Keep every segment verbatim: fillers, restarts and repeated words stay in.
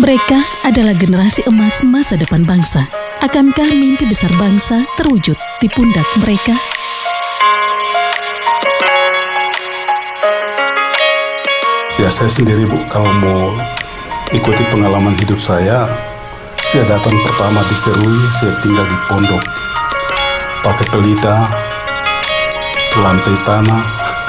Mereka adalah generasi emas masa depan bangsa. Akankah mimpi besar bangsa terwujud di pundak mereka? Ya, saya sendiri, Bu, kalau mau ikuti pengalaman hidup saya, saya datang pertama di Serui, saya tinggal di pondok, pakai pelita, lantai tanah,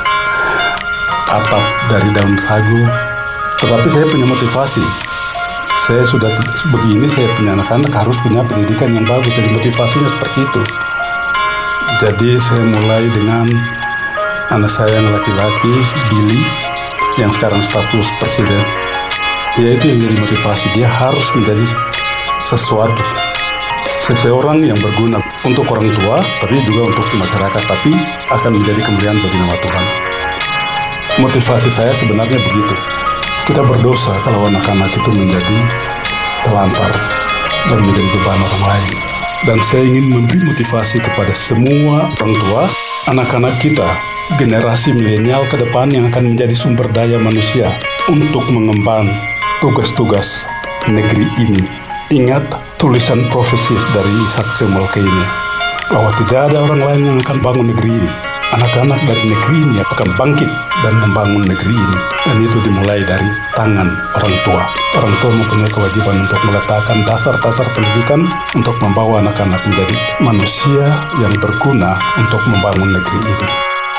atap dari daun sagu. Tetapi saya punya motivasi. Saya sudah begini, saya punya anak-anak, harus punya pendidikan yang bagus. Jadi motivasinya seperti itu. Jadi saya mulai dengan anak saya yang laki-laki, Billy, yang sekarang status presiden. Dia itu yang jadi motivasi. Dia harus menjadi sesuatu, seseorang yang berguna untuk orang tua, tapi juga untuk masyarakat, tapi akan menjadi kemuliaan bagi nama Tuhan. Motivasi saya sebenarnya begitu. Kita berdosa kalau anak-anak itu menjadi telantar dan menjadi beban orang lain. Dan saya ingin memberi motivasi kepada semua orang tua, anak-anak kita, generasi milenial ke depan yang akan menjadi sumber daya manusia untuk mengemban tugas-tugas negeri ini. Ingat tulisan profesis dari Ishak Semolke ini, bahwa tidak ada orang lain yang akan bangun negeri ini. Anak-anak dari negeri ini akan bangkit dan membangun negeri ini. Dan itu dimulai dari tangan orang tua. Orang tua mempunyai kewajiban untuk meletakkan dasar-dasar pendidikan untuk membawa anak-anak menjadi manusia yang berguna untuk membangun negeri ini.